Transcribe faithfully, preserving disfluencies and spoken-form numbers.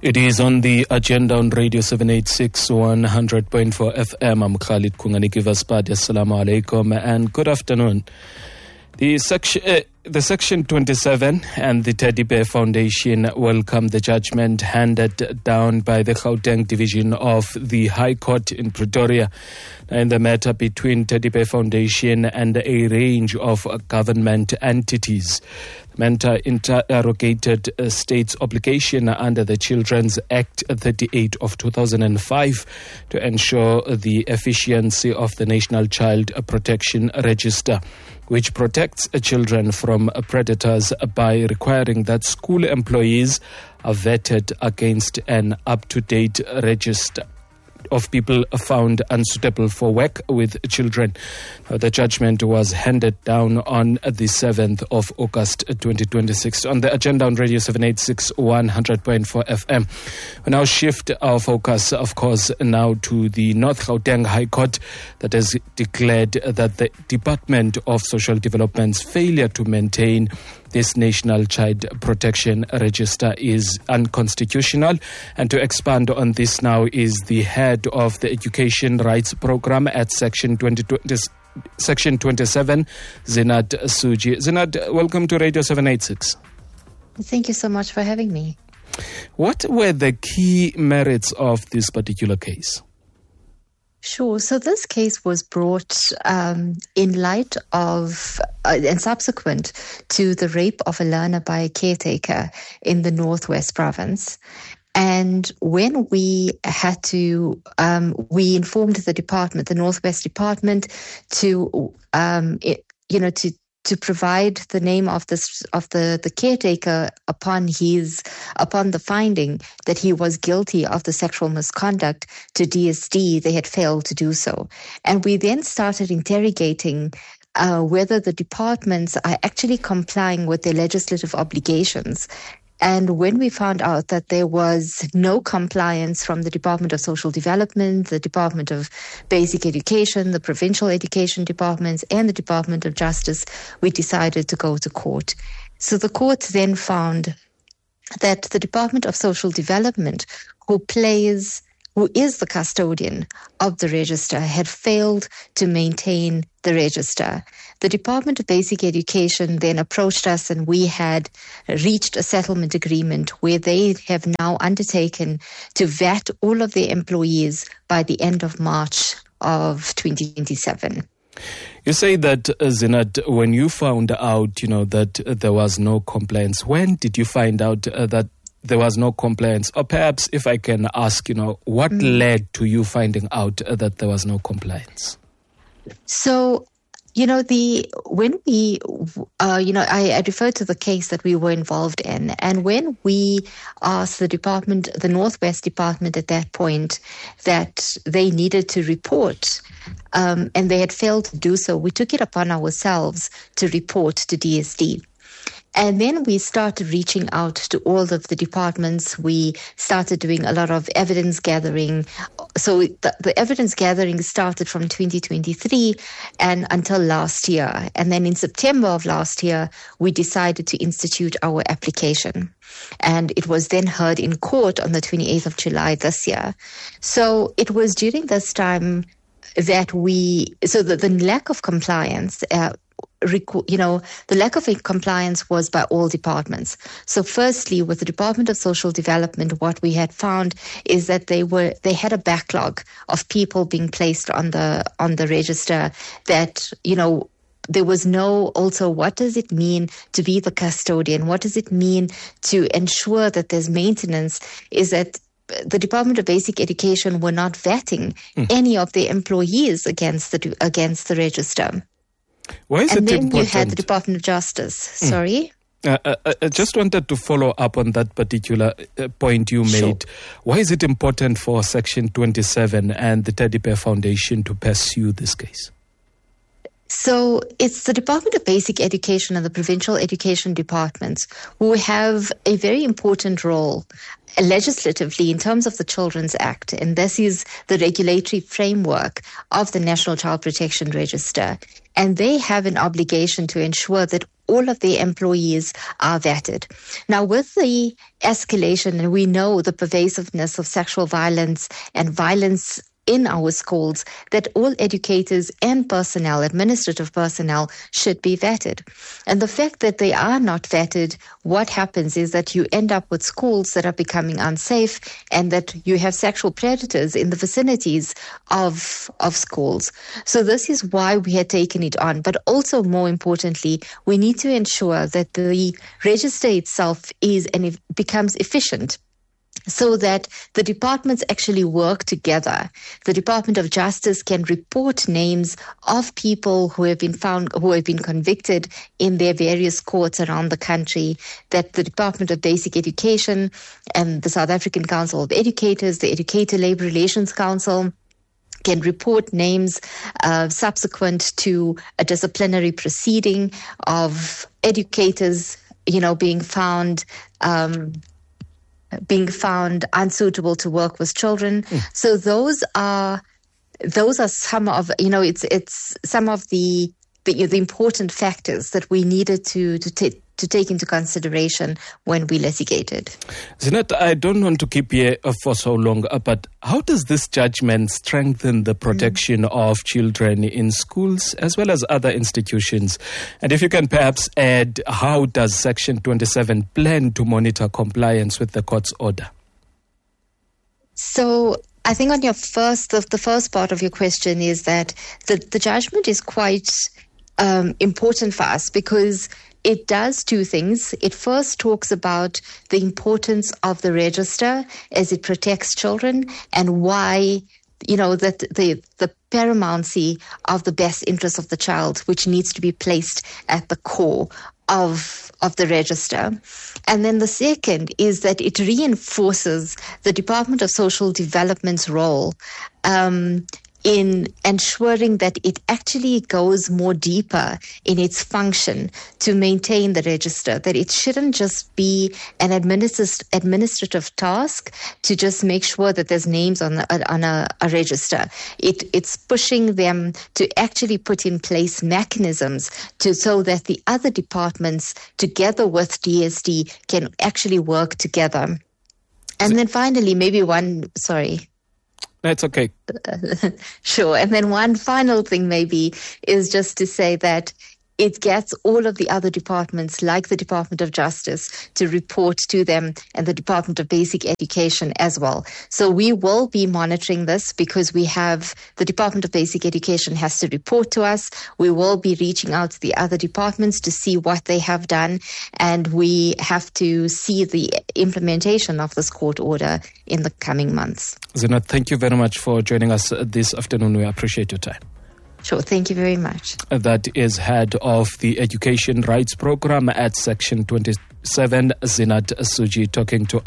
It is on the agenda on Radio seven eighty-six, one hundred point four F M. I'm Khalid Kunganiki Vaspad. Assalamu alaikum and good afternoon. The section, uh, the Section twenty-seven and the Teddy Bear Foundation welcome the judgment handed down by the Gauteng Division of the High Court in Pretoria in the matter between Teddy Bear Foundation and a range of government entities. The matter interrogated a state's obligation under the Children's Act thirty-eight of two thousand five to ensure the efficiency of the National Child Protection Register, which protects children from predators by requiring that school employees are vetted against an up-to-date register of people found unsuitable for work with children. The judgment was handed down on the seventh of August twenty twenty-six. On the agenda on Radio seven eighty-six, one hundred point four F M. We now shift our focus, of course, now to the North Gauteng High Court that has declared that the Department of Social Development's failure to maintain this National Child Protection Register is unconstitutional. And to expand on this now is the head of the Education Rights Program at Section twenty, Section twenty-seven, Zinad Suji. Zinad, welcome to Radio seven eighty-six. Thank you so much for having me. What were the key merits of this particular case? Sure. So this case was brought um, in light of uh, and subsequent to the rape of a learner by a caretaker in the Northwest Province. And when we had to, um, we informed the department, the Northwest Department, to, um, it, you know, to to provide the name of this of the, the caretaker upon his upon the finding that he was guilty of the sexual misconduct to D S D, they had failed to do so. And we then started interrogating uh, whether the departments are actually complying with their legislative obligations. And when we found out that there was no compliance from the Department of Social Development, the Department of Basic Education, the Provincial Education Departments, and the Department of Justice, we decided to go to court. So the court then found that the Department of Social Development, who plays, who is the custodian of the register, had failed to maintain the register. The Department of Basic Education then approached us, and we had reached a settlement agreement where they have now undertaken to vet all of their employees by the end of March of twenty twenty-seven. You say that, uh, Zinad, when you found out, you know, that uh, there was no compliance, when did you find out uh, that there was no compliance? Or perhaps if I can ask, you know, what mm. led to you finding out uh, that there was no compliance? So, you know, the when we, uh, you know, I, I refer to the case that we were involved in. And when we asked the department, the Northwest Department at that point, that they needed to report, um, and they had failed to do so, we took it upon ourselves to report to D S D. And then we started reaching out to all of the departments. We started doing a lot of evidence gathering. So the, the evidence gathering started from twenty twenty-three and until last year. And then in September of last year, we decided to institute our application. And it was then heard in court on the twenty-eighth of July this year. So it was during this time that we, so the, the lack of compliance, uh, you know, the lack of compliance was by all departments. So firstly, with the Department of Social Development, what we had found is that they were they had a backlog of people being placed on the on the register that, you know, there was no also what does it mean to be the custodian? What does it mean to ensure that there's maintenance? Is that the Department of Basic Education were not vetting mm. any of their employees against the against the register. Why is and it then important? You had the Department of Justice. Sorry? Mm. Uh, uh, I just wanted to follow up on that particular uh, point you made. Sure. Why is it important for Section twenty-seven and the Teddy Bear Foundation to pursue this case? So it's the Department of Basic Education and the Provincial Education Departments who have a very important role legislatively in terms of the Children's Act, and this is the regulatory framework of the National Child Protection Register. and they have an obligation to ensure that all of their employees are vetted. Now, with the escalation, and we know the pervasiveness of sexual violence and violence in our schools, that all educators and personnel, administrative personnel, should be vetted. And the fact that they are not vetted, what happens is that you end up with schools that are becoming unsafe, and that you have sexual predators in the vicinities of, of schools. So this is why we had taken it on. But also, more importantly, we need to ensure that the register itself is and it becomes efficient, so that the departments actually work together. The Department of Justice can report names of people who have been found, who have been convicted in their various courts around the country, that the Department of Basic Education and the South African Council of Educators, the Educator Labour Relations Council, can report names uh, subsequent to a disciplinary proceeding of educators, you know, being found um, being found unsuitable to work with children. Mm. So those are those are some of, you know, it's it's some of the the, the important factors that we needed to to take to take into consideration when we litigated. Zinat, I don't want to keep you for so long, but how does this judgment strengthen the protection mm. of children in schools as well as other institutions? And if you can perhaps add, how does Section twenty-seven plan to monitor compliance with the court's order? So I think on your first, the, the first part of your question is that the, the judgment is quite um, important for us, because it does two things. It first talks about the importance of the register as it protects children, and why, you know, that the the paramountcy of the best interest of the child, which needs to be placed at the core of of the register. And then the second is that it reinforces the Department of Social Development's role um, in ensuring that it actually goes more deeper in its function to maintain the register, that it shouldn't just be an administ- administrative task to just make sure that there's names on, a, on a, a register. It, it's pushing them to actually put in place mechanisms to so that the other departments, together with D S D, can actually work together. And then finally, maybe one, sorry. That's okay. Sure. And then one final thing maybe is just to say that it gets all of the other departments, like the Department of Justice, to report to them, and the Department of Basic Education as well. So we will be monitoring this, because we have the Department of Basic Education has to report to us. We will be reaching out to the other departments to see what they have done, and we have to see the implementation of this court order in the coming months. Zinat, thank you very much for joining us this afternoon. We appreciate your time. Sure, thank you very much. That is head of the Education Rights Program at Section twenty-seven, Zinat Suji, talking to